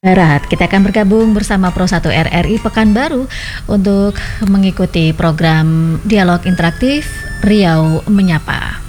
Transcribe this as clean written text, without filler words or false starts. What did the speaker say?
Barat. Kita akan bergabung bersama Pro 1 RRI Pekanbaru untuk mengikuti program dialog interaktif Riau Menyapa.